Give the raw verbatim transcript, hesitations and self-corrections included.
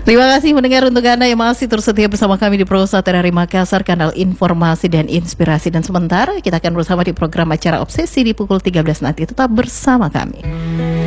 Terima kasih mendengar untuk Anda yang masih terus setia bersama kami di Pro satu R R I Makassar, kanal informasi dan inspirasi. Dan sebentar kita akan bersama di program acara Obsesi di pukul tiga belas nanti. Tetap bersama kami.